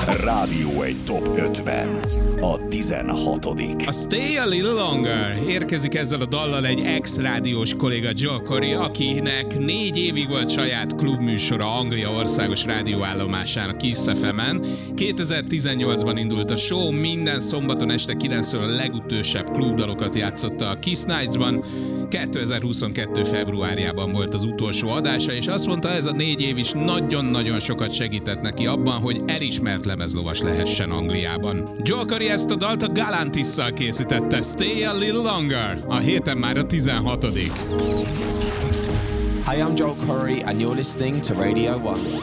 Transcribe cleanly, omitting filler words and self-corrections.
Rádió egy Top 50. A 16. A Stay a Little Longer érkezik ezzel a dallal egy ex-rádiós kolléga Joel Corry, akinek 4 évig volt saját klubműsora Anglia országos rádióállomásán, a Kiss FM-en. 2018-ban indult a show, minden szombaton este 9-től a legütősebb klubdalokat játszotta a Kiss Nights-ban. 2022. februárjában volt az utolsó adása, és azt mondta, ez a 4 év is nagyon-nagyon sokat segített neki abban, hogy elismert lemezlovas lehessen Angliában. Joel Corry ezt a dalt a Galantisszal készítette, Stay a Little Longer. A héten már a 16. Hi, I'm Joel Corry and you're listening to Radio 1.